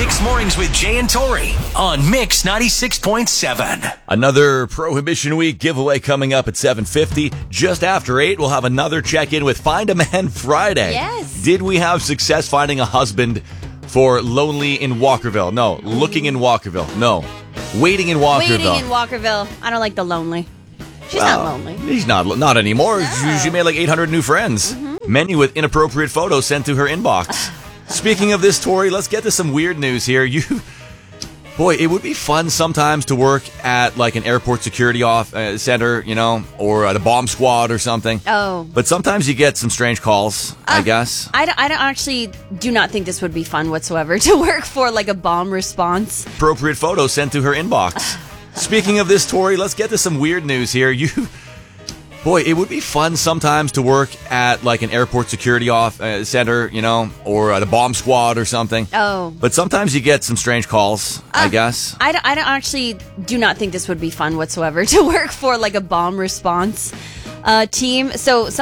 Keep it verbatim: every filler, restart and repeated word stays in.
Mix Mornings with Jay and Tori on Mix ninety-six point seven. Another Prohibition Week giveaway coming up at seven fifty. Just after eight, we'll have another check-in with Find a Man Friday. Yes. Did we have success finding a husband for Lonely in Walkerville? No. Looking in Walkerville? No. Waiting in Walkerville? Waiting in Walkerville. I don't like the lonely. She's Well, not lonely. He's not not anymore. No. She, she made like eight hundred new friends. Mm-hmm. Many with inappropriate photos sent to her inbox. Speaking of this, Tori, let's get to some weird news here. You, boy, it would be fun sometimes to work at like an airport security off uh, center, you know, or at a bomb squad or something. Oh. But sometimes you get some strange calls, I Uh, guess. I don't, I don't actually do not think this would be fun whatsoever to work for like a bomb response. Appropriate photos sent to her inbox. Speaking of this, Tori, let's get to some weird news here. You, boy, it would be fun sometimes to work at like an airport security off uh, center, you know, or at a bomb squad or something. Oh. But sometimes you get some strange calls, I Uh, guess. I don't, I don't actually do not think this would be fun whatsoever to work for like a bomb response uh, team. So some